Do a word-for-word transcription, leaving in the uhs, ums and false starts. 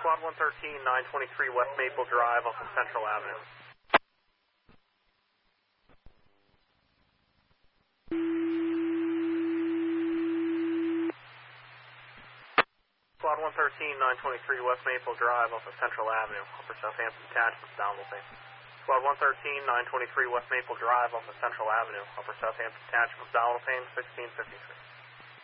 Squad one thirteen, nine twenty-three West Maple Drive off of Central Avenue. Squad one thirteen, nine twenty-three West Maple Drive off of Central Avenue, Upper Southampton Detachment, Donaldson. Squad one thirteen, nine twenty-three West Maple Drive off of Central Avenue, Upper Southampton Detachment, Donaldson, sixteen fifty-three.